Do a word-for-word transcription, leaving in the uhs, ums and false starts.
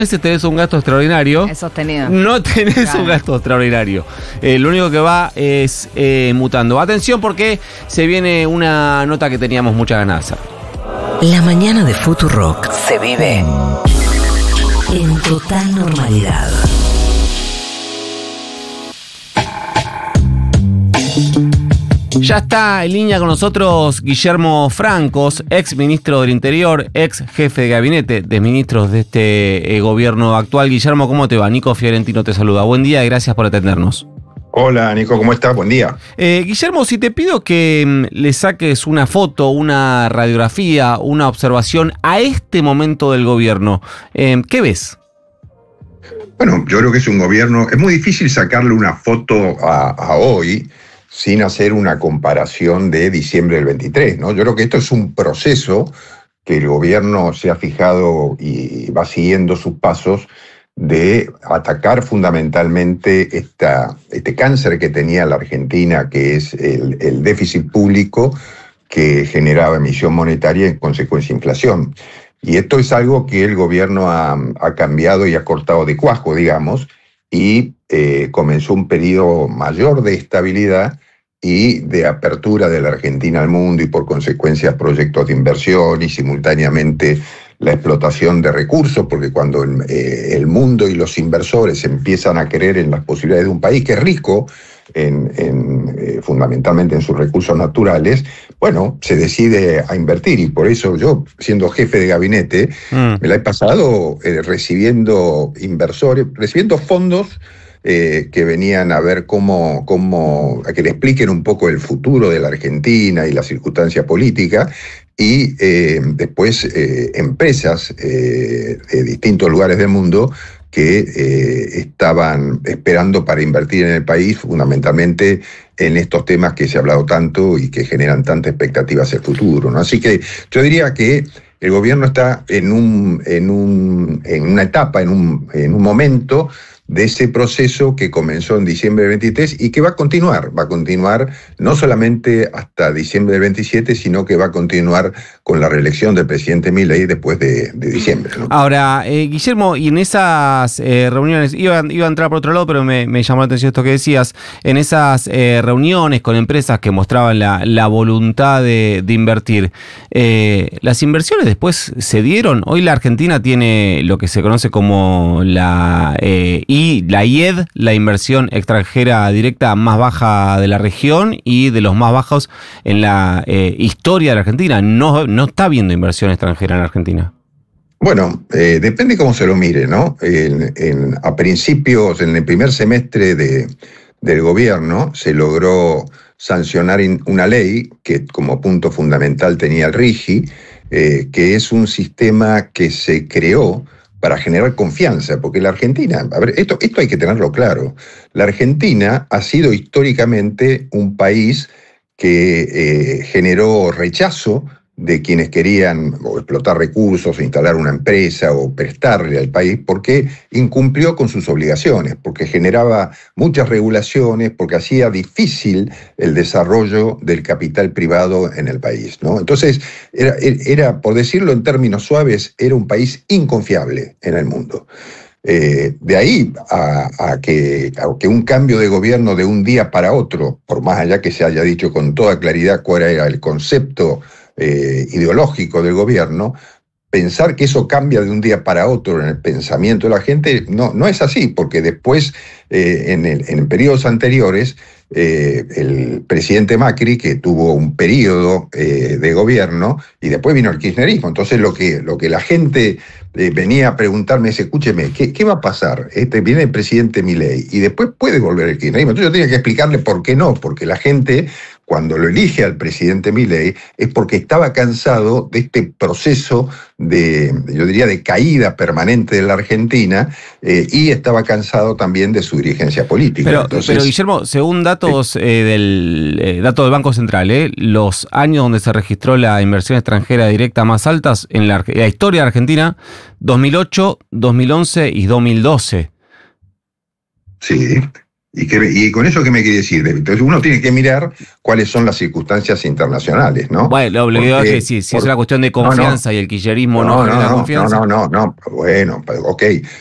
veces tenés un gasto extraordinario. Es sostenido. No tenés Claro. un gasto extraordinario. Eh, lo único que va es eh, mutando. Atención porque se viene una nota que teníamos muchas ganas de hacer. La mañana de Futurock se vive en total normalidad. Ya está en línea con nosotros Guillermo Francos, ex ministro del Interior, ex jefe de gabinete de ministros de este eh, gobierno actual. Guillermo, ¿cómo te va? Nico Fiorentino te saluda. Buen día y gracias por atendernos. Hola Nico, ¿cómo estás? Buen día. Eh, Guillermo, si te pido que mm, le saques una foto, una radiografía, una observación a este momento del gobierno, eh, ¿qué ves? Bueno, yo creo que es un gobierno, es muy difícil sacarle una foto a, a hoy sin hacer una comparación de diciembre del veintitrés, ¿no? Yo creo que esto es un proceso que el gobierno se ha fijado y va siguiendo sus pasos de atacar fundamentalmente esta, este cáncer que tenía la Argentina, que es el, el déficit público que generaba emisión monetaria y en consecuencia inflación. Y esto es algo que el gobierno ha, ha cambiado y ha cortado de cuajo, digamos, y eh, comenzó un periodo mayor de estabilidad y de apertura de la Argentina al mundo y por consecuencia proyectos de inversión y simultáneamente la explotación de recursos, porque cuando el, eh, el mundo y los inversores empiezan a creer en las posibilidades de un país que es rico, en, en, eh, fundamentalmente en sus recursos naturales, bueno, se decide a invertir y por eso yo, siendo jefe de gabinete, mm. me la he pasado eh, recibiendo inversores, recibiendo fondos Eh, que venían a ver cómo, cómo, a que le expliquen un poco el futuro de la Argentina y la circunstancia política, y eh, después eh, empresas eh, de distintos lugares del mundo que eh, estaban esperando para invertir en el país, fundamentalmente en estos temas que se ha hablado tanto y que generan tanta expectativa hacia el futuro, ¿no? Así que yo diría que el gobierno está en, un, en, un, en una etapa, en un, en un momento de ese proceso que comenzó en diciembre del veintitrés y que va a continuar, va a continuar no solamente hasta diciembre del veintisiete, sino que va a continuar con la reelección del presidente Milei después de, de diciembre, ¿no? Ahora, eh, Guillermo, y en esas eh, reuniones, iba, iba a entrar por otro lado, pero me, me llamó la atención esto que decías, en esas eh, reuniones con empresas que mostraban la, la voluntad de, de invertir, eh, ¿las inversiones después se dieron? Hoy la Argentina tiene lo que se conoce como la eh, Y la I E D, la inversión extranjera directa más baja de la región y de los más bajos en la eh, historia de la Argentina. No, no está habiendo inversión extranjera en la Argentina. Bueno, eh, depende cómo se lo mire, ¿no? En, en, a principios, en el primer semestre de, del gobierno, se logró sancionar una ley que como punto fundamental tenía el RIGI, eh, que es un sistema que se creó para generar confianza, porque la Argentina, a ver, esto, esto hay que tenerlo claro, la Argentina ha sido históricamente un país que eh, generó rechazo de quienes querían o explotar recursos, o instalar una empresa o prestarle al país, porque incumplió con sus obligaciones, porque generaba muchas regulaciones, porque hacía difícil el desarrollo del capital privado en el país, ¿no? Entonces, era, era, por decirlo en términos suaves, era un país inconfiable en el mundo. Eh, de ahí a, a, que, a que un cambio de gobierno de un día para otro, por más allá que se haya dicho con toda claridad cuál era el concepto eh, ideológico del gobierno, pensar que eso cambia de un día para otro en el pensamiento de la gente, no, no es así, porque después, eh, en, el, en periodos anteriores, eh, el presidente Macri, que tuvo un periodo eh, de gobierno, y después vino el kirchnerismo. Entonces lo que, lo que la gente eh, venía a preguntarme es, escúcheme, ¿qué, qué va a pasar? Este, viene el presidente Milei, y después puede volver el kirchnerismo. Entonces yo tenía que explicarle por qué no, porque la gente, cuando lo elige al presidente Milei, es porque estaba cansado de este proceso de, yo diría, de caída permanente de la Argentina, eh, y estaba cansado también de su dirigencia política. Pero, Entonces, pero Guillermo, según datos eh, del eh, dato del Banco Central, eh, los años donde se registró la inversión extranjera directa más altas en la, la historia de Argentina, dos mil ocho, dos mil once y dos mil doce. Sí. ¿Y, qué, ¿Y con eso qué me quiere decir? Entonces uno tiene que mirar cuáles son las circunstancias internacionales, ¿no? Bueno, lo que digo es que si, si por, es una cuestión de confianza no, no, y el kirchnerismo no, no, genera no, confianza. No, no, no, no, bueno, ok,